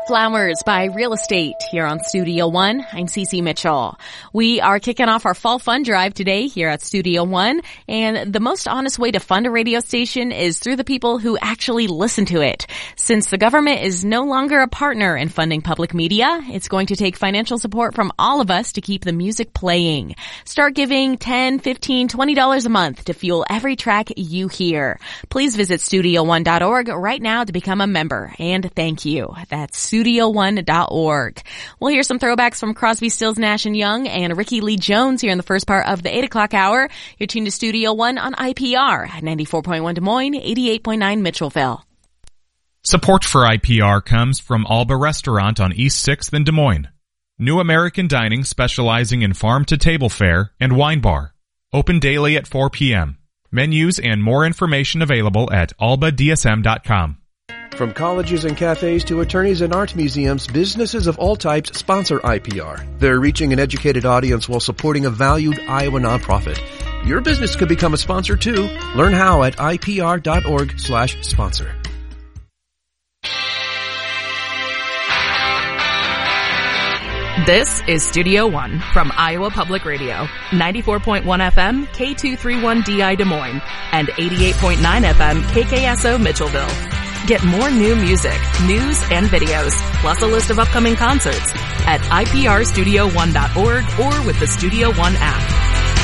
Flowers by Real Estate here on Studio One. I'm Cece Mitchell. We are kicking off our fall fund drive today here at Studio One, and the most honest way to fund a radio station is through the people who actually listen to it. Since the government is no longer a partner in funding public media, it's going to take financial support from all of us to keep the music playing. Start giving $10, $15, $20 a month to fuel every track you hear. Please visit studio1.org right now to become a member, and thank you. That's studio1.org. We'll hear some throwbacks from Crosby, Stills, Nash & Young and Ricky Lee Jones here in the first part of the 8 o'clock hour. You're tuned to Studio One on IPR, 94.1 Des Moines, 88.9 Mitchellville. Support for IPR comes from Alba Restaurant on East 6th in Des Moines. New American Dining specializing in farm-to-table fare and wine bar. Open daily at 4 p.m. Menus and more information available at albadsm.com. From colleges and cafes to attorneys and art museums, businesses of all types sponsor IPR. They're reaching an educated audience while supporting a valued Iowa nonprofit. Your business could become a sponsor too. Learn how at ipr.org/sponsor. This is Studio One from Iowa Public Radio, 94.1 FM, K231DI Des Moines, and 88.9 FM, KKSO Mitchellville. Get more new music, news, and videos, plus a list of upcoming concerts at iprstudio1.org or with the Studio One app.